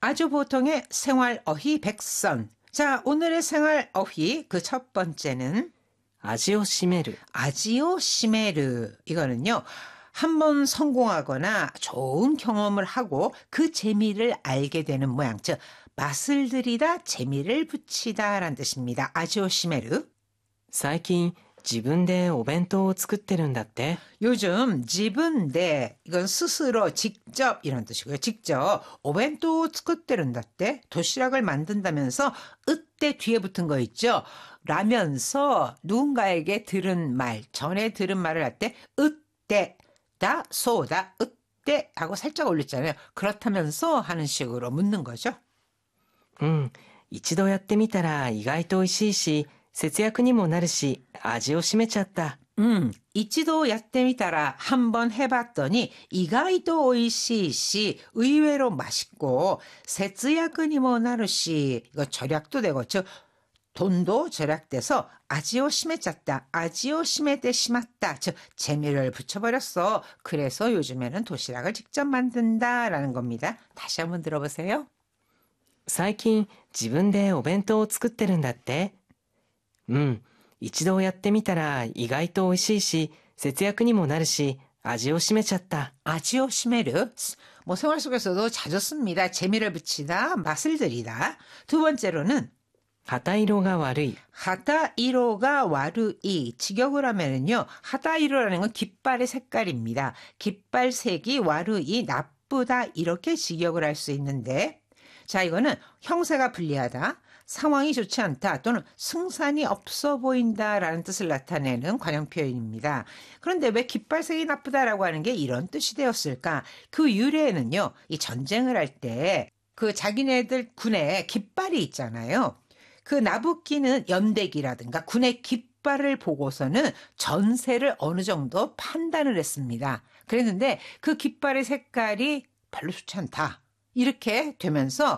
아주 보통의 생활 어휘 백선. 자, 오늘의 생활 어휘 그 첫 번째는 味を占める 아지오 시메르. 이거는요. 한번 성공하거나 좋은 경험을 하고 그 재미를 알게 되는 모양. 즉 맛을 들이다 재미를 붙이다 라는 뜻입니다. 아지오 시메르. 最近自分でお弁当を作ってるんだって 요즘 집은데 이건 스스로 직접 이런 뜻이고요. 직접 오벤토 스쿠테른다때 도시락을 만든다면서 으때 뒤에 붙은 거 있죠. 라면서 누군가에게 들은 말, 전에 들은 말을 할 때 으때 다 소다 으때 하고 살짝 올렸잖아요. 그렇다면서 하는 식으로 묻는 거죠. 一度やってみたら意外と美味しいし節約にもなるし味を占めちゃった 이치도 야떼미따라 한번 해봤더니 이가이도 오이시시 의외로 맛있고 세츠야근이 뭐 나르시 이거 절약도 되고 즉 돈도 절약돼서 아지오 심해졌다. 아지오 심해때 심았다. 즉 재미를 붙여버렸어. 그래서 요즘에는 도시락을 직접 만든다라는 겁니다. 다시 한번 들어보세요. 最近自分でお弁当を作ってるんだって一度やってみたら意外と美味しいし節約にもなるし味を占めちゃった 아지오 시메르 뭐 생활 속에서도 자주 씁니다. 재미를 붙이다, 맛을 들이다. 두 번째로는 旗色が悪い 하다이로가 와르이 직역을 하면은요. 하다이로라는 건 깃발의 색깔입니다. 깃발 색이 와르이 나쁘다 이렇게 직역을 할 수 있는데 자 이거는 형세가 불리하다. 상황이 좋지 않다 또는 승산이 없어 보인다라는 뜻을 나타내는 관용 표현입니다. 그런데 왜 깃발색이 나쁘다라고 하는 게 이런 뜻이 되었을까? 그 유래에는요. 이 전쟁을 할 때 그 자기네들 군에 깃발이 있잖아요. 그 나부끼는 연대기라든가 군의 깃발을 보고서는 전세를 어느 정도 판단을 했습니다. 그랬는데 그 깃발의 색깔이 별로 좋지 않다. 이렇게 되면서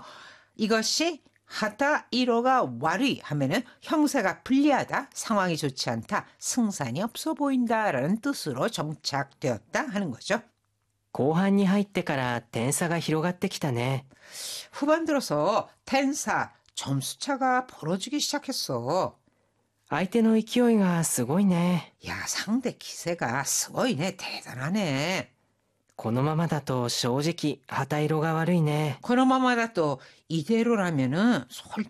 이것이 하다 이로가 와리 하면은 형세가 불리하다, 상황이 좋지 않다, 승산이 없어 보인다라는 뜻으로 정착되었다 하는 거죠. 後半に入ってから点差が広がってきたね 후반 들어서 텐사, 점수차가 벌어지기 시작했어. 相手の勢いがすごいね 야, 상대 기세가 스고이네, 대단하네. このままだと正直旗色が悪いね 그놈마마다 또 이대로라면은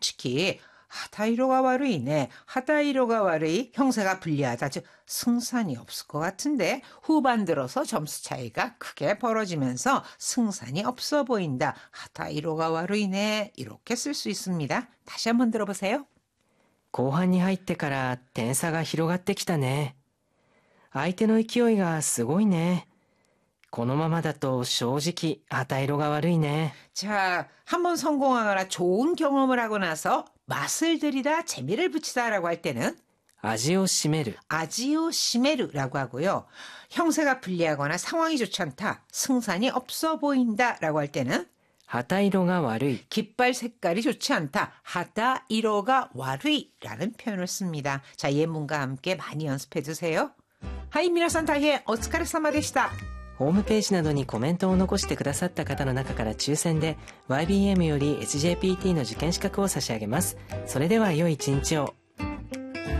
솔직히 하다이로가 와르이네. 하다이로가 와르이 형세가 불리하다. 즉 승산이 없을 것 같은데 후반 들어서 점수 차이가 크게 벌어지면서 승산이 없어 보인다. 하다이로가 와르이네. 이렇게 쓸 수 있습니다. 다시 한번 들어보세요. 後半に入ってから点差が広がってきたね相手の勢いがすごいねこのままだと正直旗色が悪いね 자, 한번 성공하거나 좋은 경험을 하고 나서 맛을 들이다, 재미를 붙이다라고 할 때는 味を占める 아지오 시메르라고 하고요. 형세가 불리하거나 상황이 좋지 않다, 승산이 없어 보인다라고 할 때는 旗色が悪い 깃발 색깔이 좋지 않다, 하다 이로가 와르이라는 표현을 씁니다. 자, 예문과 함께 많이 연습해 주세요. 하이, 미나산 다이에 오츠카레사마でした。 ホームページなどにコメントを残してくださった方の中から抽選で YBM より SJPT の受験資格を差し上げます。それでは良い一日を。